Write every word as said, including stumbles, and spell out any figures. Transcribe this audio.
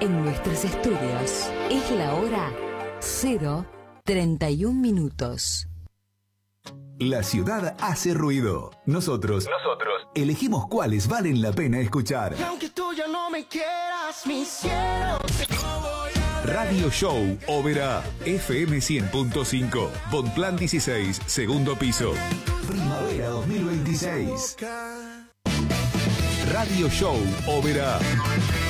En nuestros estudios es la hora cero treinta y un minutos. La ciudad hace ruido. Nosotros, nosotros elegimos cuáles valen la pena escuchar. Y aunque tú ya no me quieras, mi cielo. Radio Show Oberá, F M cien punto cinco, Bonplan dieciséis, segundo piso. Primavera dos mil veintiséis. Radio Show Oberá.